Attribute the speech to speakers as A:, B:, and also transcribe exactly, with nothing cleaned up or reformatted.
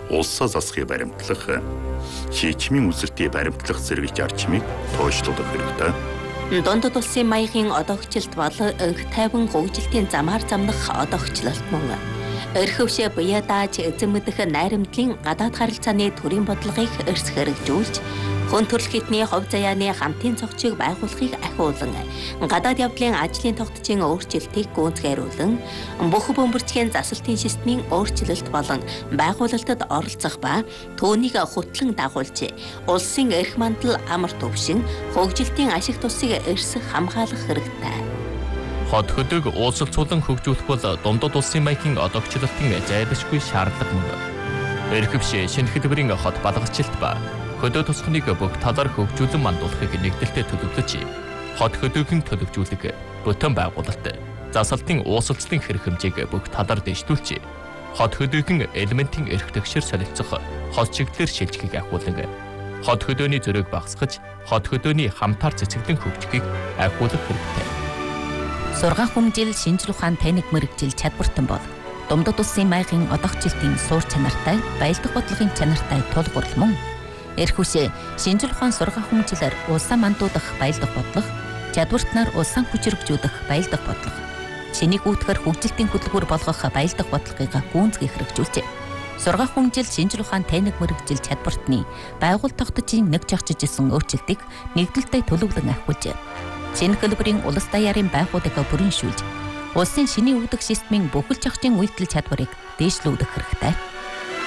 A: улсаа засахыг баримтлах, шийдвэрийн үзэлтийг баримтлах зэрэг зарчмыг тооцоолох хэрэгтэй.
B: Дундад улсын маягийн одоогчлолт бол өнх тайван хөгжилтийн замаар замнах одоогчлолт мөн. Өрхөвшөө буяа дааж эзэн мэдэх найрамдлын гадаад харилцааны төрийн бодлогыг эрс хэрэгжүүлж, хүн төрөл хитний хувь заяаны хамтын цогцыг байгуулахыг ахиулан, гадаад явдлын ажлын тогтцын өөрчлөлтийг гүйцэтгүүлэн, бүх бөмбөрцгийн засалтын системийн өөрчлөлт болон байгуулалтад оролцох ба түүнийг хөтлөн дагуулж, улсын эрх мандал амар төвшин, хөгжилтийн ашиг тусыг эрс хамгаалах хэрэгтэй.
C: Хот хөдөг уулзалцуулан хөгжүүлэх бол дундад улсын маягийн одоогчлолтын зайлшгүй шаардлага мөн. Эрхэвшээ шинэ хэлбэрийн хот балгалчлалт ба хөдөө тусгныг бүх талаар хөгжүүлэн мандуулахыг нэгдэлтэй төлөвлөж, хот хөдөөгийн төлөвжүүлэг, бүтэн байгуулалт, засалтын уусалцлын хэрэг хэмжээг бүх талаар дэвшүүлж, хот хөдөөгийн элементийн эрх тэгшэр солилцох хот чиглэлээр шилжихийг ахиулан, хот хөдөөний зөрөөг багасгаж, хот хөдөөний хамтаар цэцэглэн хөгжихийг ахиулах хэрэгтэй.
B: Сургаан хүмжил шинжлэх ухаан таниг мэрэгжил чадвартан бол дундад улсын маягийн одоогчлолтын суур чанартай, баялдах бодлогын чанартай тулгуурл мөн. Эрхүшээ шинжлэх ухаан сургаан хүмжилээр улсаа мандуудах баялдах бодлого, чадвартнаар улсаа хүчрэгжүүлэх баялдах бодлого, шинийг үүтгэр хөгжилтийн хөтөлбөр болгох баялдах бодлогыг гүйцэтгэх хэрэгжүүлжээ. Сургаан хүмжил шинжлэх ухаан таниг мэрэгжил чадвартны байгууллага тогтцын нэг жагчж исэн өөрчлөлтийг нэгдэлтэй төлөвлөн ахиулжээ. Шинэ хэлбэрийн улс даяарын байгууллагаа бүрэншүүлж, улсын шинийн өгдөг системийн бүхэл зохицын үйлдэл чадварыг дээшлүүлэх хэрэгтэй.